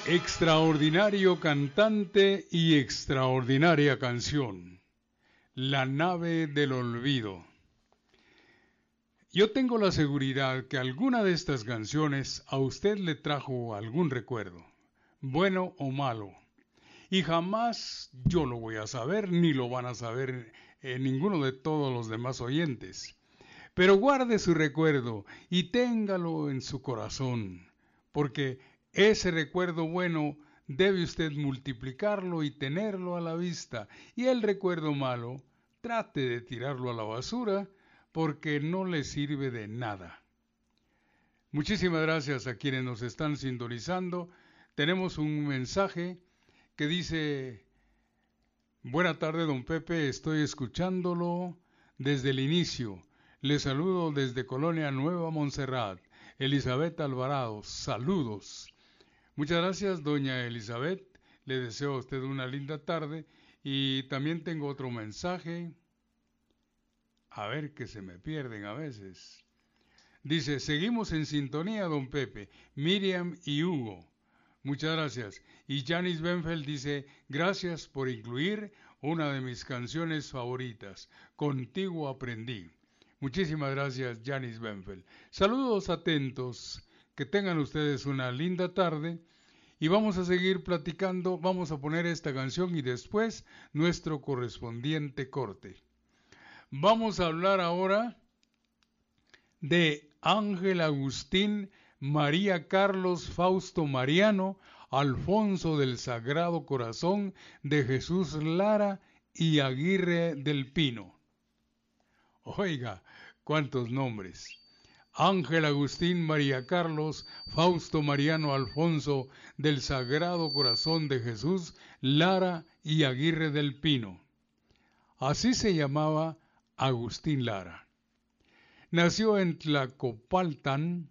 Extraordinario cantante y extraordinaria canción. La nave del olvido. Yo tengo la seguridad que alguna de estas canciones a usted le trajo algún recuerdo, bueno o malo, y jamás yo lo voy a saber ni lo van a saber ninguno de todos los demás oyentes. Pero guarde su recuerdo y téngalo en su corazón, porque ese recuerdo bueno debe usted multiplicarlo y tenerlo a la vista, y el recuerdo malo trate de tirarlo a la basura, porque no le sirve de nada. Muchísimas gracias a quienes nos están sintonizando. Tenemos un mensaje que dice: buena tarde, don Pepe, estoy escuchándolo desde el inicio. Le saludo desde Colonia Nueva Montserrat. Elizabeth Alvarado, saludos. Muchas gracias, doña Elizabeth. Le deseo a usted una linda tarde. Y también tengo otro mensaje. A ver, que se me pierden a veces. Dice: seguimos en sintonía, don Pepe, Miriam y Hugo. Muchas gracias. Y Janice Benfeld dice: gracias por incluir una de mis canciones favoritas. Contigo aprendí. Muchísimas gracias, Janice Benfeld. Saludos atentos. Que tengan ustedes una linda tarde. Y vamos a seguir platicando. Vamos a poner esta canción y después nuestro correspondiente corte. Vamos a hablar ahora de Ángel Agustín, María Carlos, Fausto Mariano, Alfonso del Sagrado Corazón de Jesús Lara y Aguirre del Pino. Oiga, cuántos nombres. Ángel Agustín, María Carlos, Fausto Mariano, Alfonso del Sagrado Corazón de Jesús Lara y Aguirre del Pino. Así se llamaba Agustín Lara. Nació en Tlacotalpan,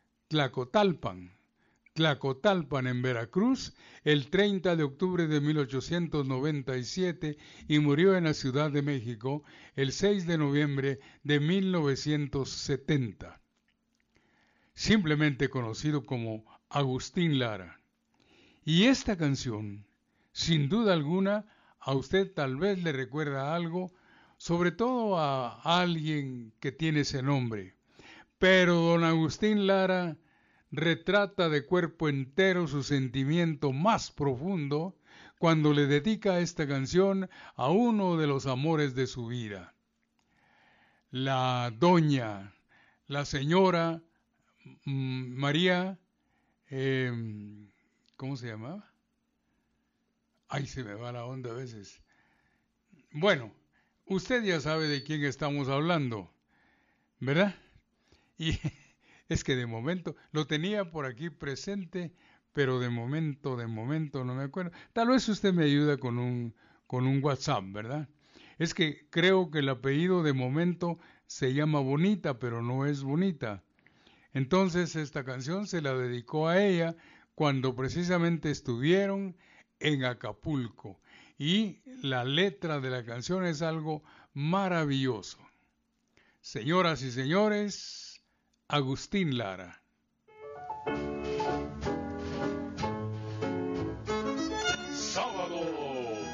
en Veracruz, el 30 de octubre de 1897 y murió en la Ciudad de México el 6 de noviembre de 1970. Simplemente conocido como Agustín Lara. Y esta canción, sin duda alguna, a usted tal vez le recuerda algo, sobre todo a alguien que tiene ese nombre. Pero don Agustín Lara retrata de cuerpo entero su sentimiento más profundo cuando le dedica esta canción a uno de los amores de su vida. La señora María, ¿cómo se llamaba? Ay, se me va la onda a veces. Bueno, usted ya sabe de quién estamos hablando, ¿verdad? Y es que de momento lo tenía por aquí presente, pero de momento no me acuerdo. Tal vez usted me ayuda con un WhatsApp, ¿verdad? Es que creo que el apellido de momento se llama Bonita, pero no es Bonita. Entonces esta canción se la dedicó a ella cuando precisamente estuvieron en Acapulco. Y la letra de la canción es algo maravilloso. Señoras y señores, Agustín Lara.